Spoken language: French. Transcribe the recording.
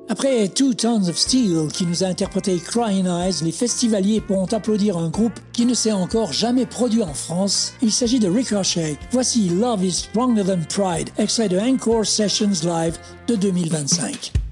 Après Two Tons of Steel qui nous a interprété Crying Eyes, les festivaliers pourront applaudir un groupe qui ne s'est encore jamais produit en France. Il s'agit de Ricochet. Voici Love is Stronger Than Pride, extrait de Encore Sessions Live de 2025.